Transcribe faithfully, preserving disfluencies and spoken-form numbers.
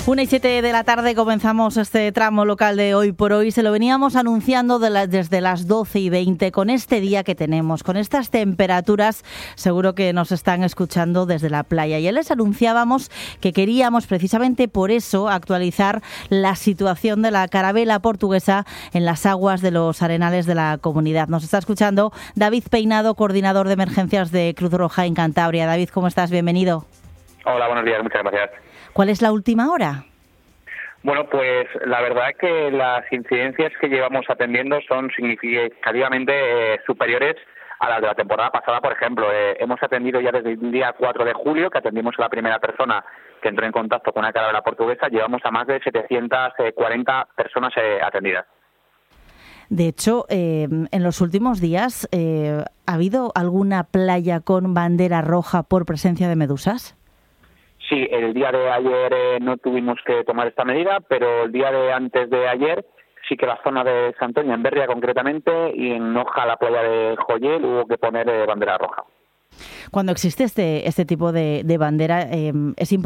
Una y siete de la tarde comenzamos este tramo local de Hoy por Hoy. Se lo veníamos anunciando de la, desde las doce y veinte con este día que tenemos, con estas temperaturas. Seguro que nos están escuchando desde la playa. Y les anunciábamos que queríamos precisamente por eso actualizar la situación de la carabela portuguesa en las aguas de los arenales de la comunidad. Nos está escuchando David Peinado, coordinador de emergencias de Cruz Roja en Cantabria. David, ¿cómo estás? Bienvenido. Hola, buenos días, muchas gracias. ¿Cuál es la última hora? Bueno, pues la verdad es que las incidencias que llevamos atendiendo son significativamente eh, superiores a las de la temporada pasada. Por ejemplo, eh, hemos atendido ya desde el día cuatro de julio, que atendimos a la primera persona que entró en contacto con una carabela portuguesa, llevamos a más de setecientas cuarenta personas eh, atendidas. De hecho, eh, en los últimos días, eh, ¿ha habido alguna playa con bandera roja por presencia de medusas? Sí, el día de ayer eh, no tuvimos que tomar esta medida, pero el día de antes de ayer sí que la zona de Santoña, en Berria concretamente, y en Noja, la playa de Joyel, hubo que poner eh, bandera roja. Cuando existe este, este tipo de, de bandera, eh, es importante